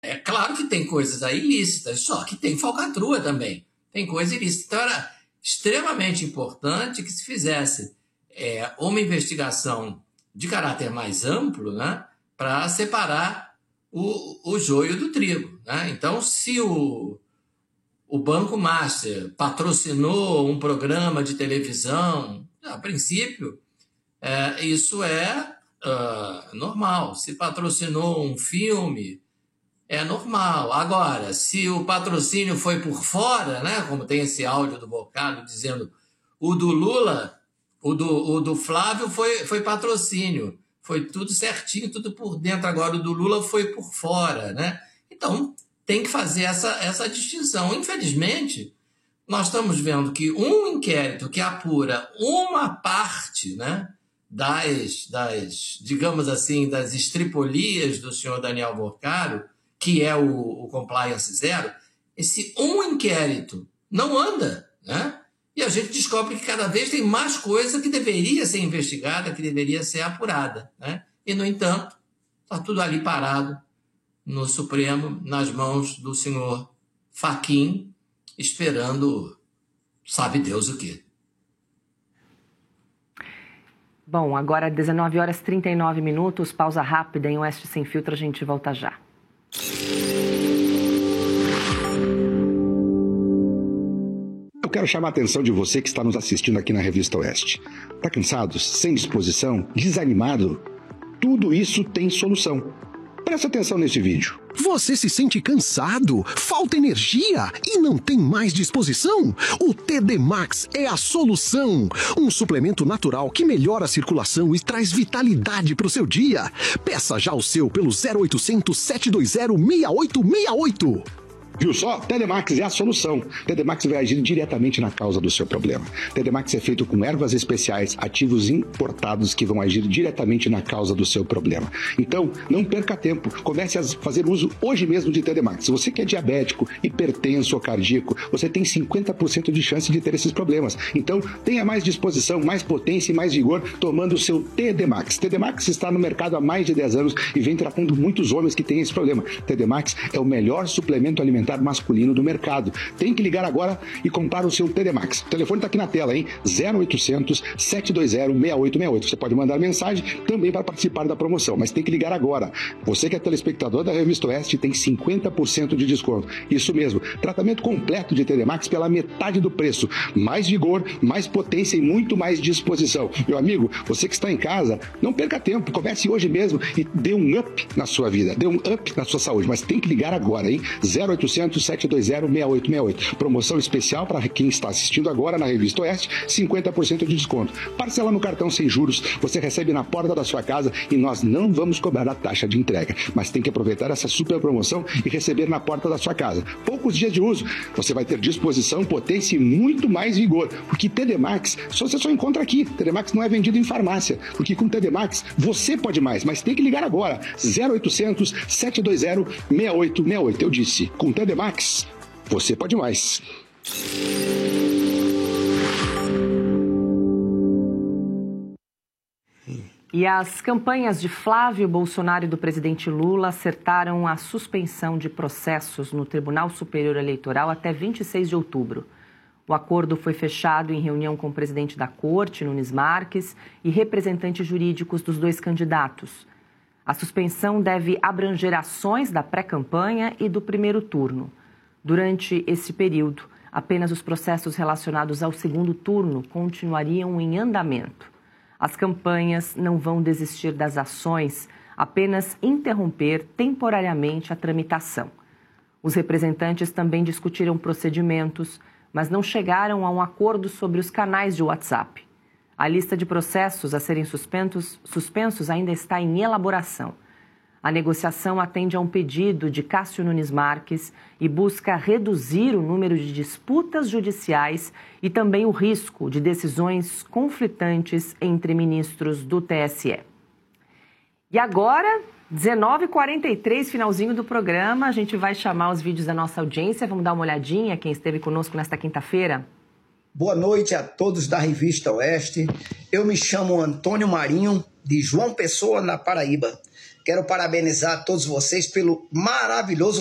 É claro que tem coisas aí ilícitas, só que tem falcatrua também. Tem coisa ilícita. Então era extremamente importante que se fizesse uma investigação de caráter mais amplo, né, para separar o joio do trigo. Né? Então, se o Banco Master patrocinou um programa de televisão, a princípio, isso é normal. Se patrocinou um filme, é normal. Agora, se o patrocínio foi por fora, né, como tem esse áudio do Boccado dizendo o do Lula, o do Flávio foi patrocínio, foi tudo certinho, tudo por dentro. Agora, o do Lula foi por fora. Né? Então, tem que fazer essa distinção. Infelizmente, nós estamos vendo que um inquérito que apura uma parte, né, digamos assim, das estripolias do senhor Daniel Boccaro, que é o Compliance Zero, esse um inquérito não anda, né? E a gente descobre que cada vez tem mais coisa que deveria ser investigada, que deveria ser apurada, né? E, no entanto, está tudo ali parado no Supremo, nas mãos do senhor Fachin, esperando sabe Deus o quê. Bom, agora 19h39, pausa rápida em Oeste Sem Filtro, a gente volta já. Eu quero chamar a atenção de você que está nos assistindo aqui na Revista Oeste. Está cansado? Sem disposição? Desanimado? Tudo isso tem solução. Presta atenção nesse vídeo. Você se sente cansado, falta energia e não tem mais disposição? O TD Max é a solução. Um suplemento natural que melhora a circulação e traz vitalidade para o seu dia. Peça já o seu pelo 0800 720 6868. Viu só? TD Max é a solução. TD Max vai agir diretamente na causa do seu problema. TD Max é feito com ervas especiais, ativos importados que vão agir diretamente na causa do seu problema. Então, não perca tempo. Comece a fazer uso hoje mesmo de TD Max. Se você que é diabético, hipertenso ou cardíaco, você tem 50% de chance de ter esses problemas. Então, tenha mais disposição, mais potência e mais vigor tomando o seu TD Max. TD Max está no mercado há mais de 10 anos e vem tratando muitos homens que têm esse problema. TD Max é o melhor suplemento alimentar masculino do mercado. Tem que ligar agora e comprar o seu TD Max. O telefone está aqui na tela, hein? 0800 720 6868. Você pode mandar mensagem também para participar da promoção, mas tem que ligar agora. Você que é telespectador da Revista Oeste tem 50% de desconto. Isso mesmo. Tratamento completo de TD Max pela metade do preço. Mais vigor, mais potência e muito mais disposição. Meu amigo, você que está em casa, não perca tempo. Comece hoje mesmo e dê um up na sua vida. Dê um up na sua saúde. Mas tem que ligar agora, hein? 0800 720 6868. Promoção especial para quem está assistindo agora na Revista Oeste, 50% de desconto. Parcela no cartão sem juros, você recebe na porta da sua casa e nós não vamos cobrar a taxa de entrega. Mas tem que aproveitar essa super promoção e receber na porta da sua casa. Poucos dias de uso, você vai ter disposição, potência e muito mais vigor. Porque TD Max, você só encontra aqui. TD Max não é vendido em farmácia. Porque com TD Max, você pode mais, mas tem que ligar agora. 0800 720 6868. Eu disse, com TD Max, você pode mais. E as campanhas de Flávio Bolsonaro e do presidente Lula acertaram a suspensão de processos no Tribunal Superior Eleitoral até 26 de outubro. O acordo foi fechado em reunião com o presidente da Corte, Nunes Marques, e representantes jurídicos dos dois candidatos. A suspensão deve abranger ações da pré-campanha e do primeiro turno. Durante esse período, apenas os processos relacionados ao segundo turno continuariam em andamento. As campanhas não vão desistir das ações, apenas interromper temporariamente a tramitação. Os representantes também discutiram procedimentos, mas não chegaram a um acordo sobre os canais de WhatsApp. A lista de processos a serem suspensos ainda está em elaboração. A negociação atende a um pedido de Cássio Nunes Marques e busca reduzir o número de disputas judiciais e também o risco de decisões conflitantes entre ministros do TSE. E agora, 19h43, finalzinho do programa, a gente vai chamar os vídeos da nossa audiência. Vamos dar uma olhadinha quem esteve conosco nesta quinta-feira. Boa noite a todos da Revista Oeste. Eu me chamo Antônio Marinho, de João Pessoa, na Paraíba. Quero parabenizar todos vocês pelo maravilhoso